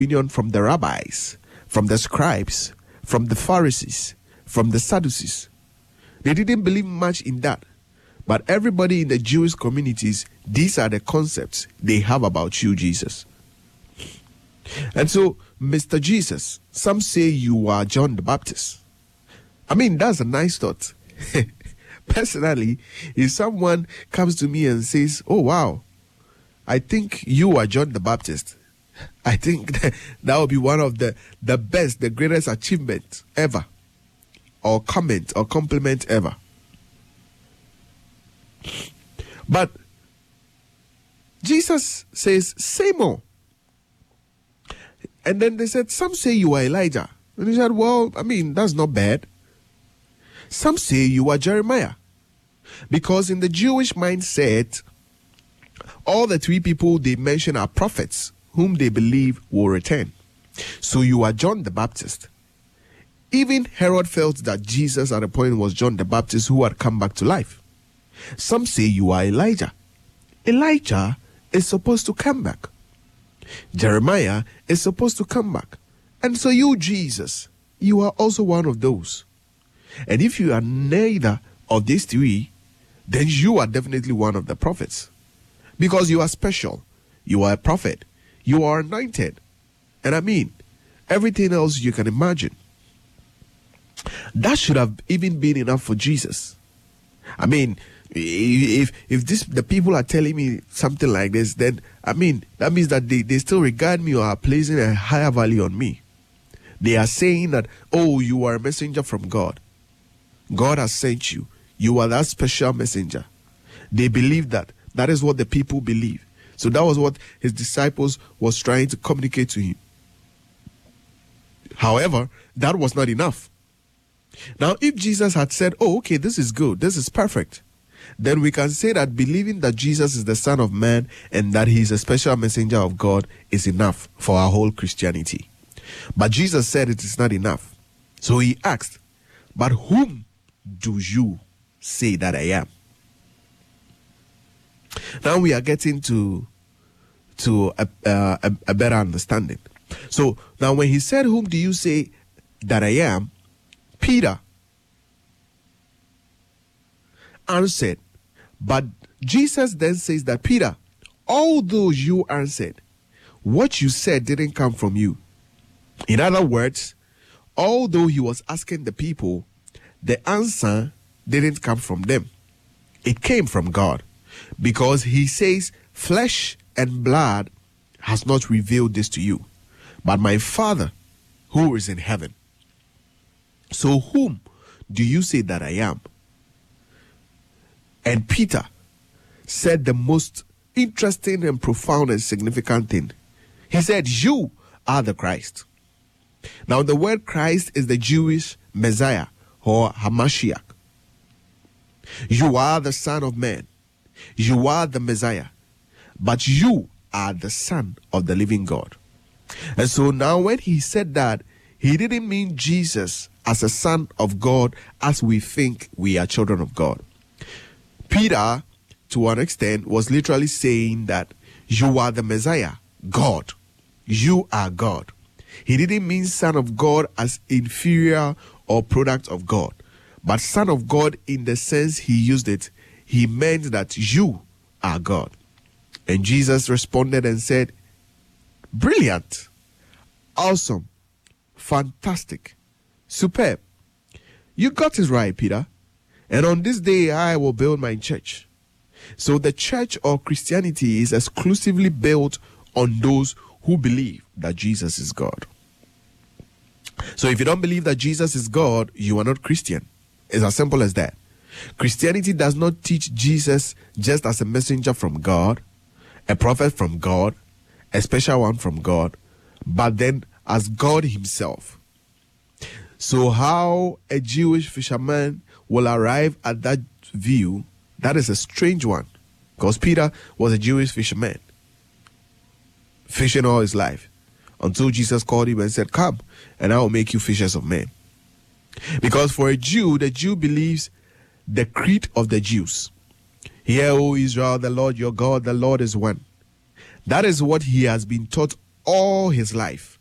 opinion from the rabbis, from the scribes, from the Pharisees, from the Sadducees. They didn't believe much in that. But everybody in the Jewish communities, these are the concepts they have about you, Jesus. And so, Mr. Jesus, some say you are John the Baptist. I mean, that's a nice thought. Personally, if someone comes to me and says, oh, wow, I think you are John the Baptist, I think that would be one of the best, the greatest achievement ever, or comment or compliment ever. But Jesus says, say more. And then they said, some say you are Elijah. And he said, well, I mean, that's not bad. Some say you are Jeremiah. Because in the Jewish mindset, all the three people they mention are prophets whom they believe will return. So you are John the Baptist. Even Herod felt that Jesus at a point was John the Baptist who had come back to life. Some say you are Elijah. Elijah is supposed to come back. Jeremiah is supposed to come back. And so you, Jesus, you are also one of those. And if you are neither of these three, then you are definitely one of the prophets. Because you are special. You are a prophet. You are anointed. And I mean, everything else you can imagine. That should have even been enough for Jesus. I mean, if the people are telling me something like this, then I mean that means that they still regard me or are placing a higher value on me. They are saying that, oh, you are a messenger from God. God has sent you. You are that special messenger. They believe that. That is what the people believe. So that was what his disciples was trying to communicate to him. However, that was not enough. Now, if Jesus had said, oh, okay, this is good, this is perfect, then we can say that believing that Jesus is the Son of Man and that he is a special messenger of God is enough for our whole Christianity. But Jesus said it is not enough. So he asked, but whom do you say that I am? Now we are getting to a better understanding. So now when he said, whom do you say that I am? Peter answered. But Jesus then says that, Peter, although you answered, what you said didn't come from you. In other words, although he was asking the people, the answer didn't come from them. It came from God. Because he says, flesh and blood has not revealed this to you, but my Father who is in heaven. So whom do you say that I am? And Peter said the most interesting and profound and significant thing. He said, you are the Christ. Now the word Christ is the Jewish Messiah or Hamashiach. You are the Son of Man. You are the Messiah. But you are the Son of the living God. And so now when he said that, he didn't mean Jesus as a son of God as we think we are children of God. Peter, to an extent, was literally saying that you are the Messiah, God. You are God. He didn't mean son of God as inferior or product of God, but son of God in the sense he used it. He meant that you are God. And Jesus responded and said, brilliant, awesome, fantastic, superb. You got it right, Peter. And on this day, I will build my church. So the church or Christianity is exclusively built on those who believe that Jesus is God. So if you don't believe that Jesus is God, you are not Christian. It's as simple as that. Christianity does not teach Jesus just as a messenger from God, a prophet from God, a special one from God, but then as God himself. So how a Jewish fisherman will arrive at that view, that is a strange one, because Peter was a Jewish fisherman, fishing all his life, until Jesus called him and said, come, and I will make you fishers of men. Because for a Jew, the Jew believes the creed of the Jews. Hear, O Israel, the Lord your God, the Lord is one. That is what he has been taught all his life.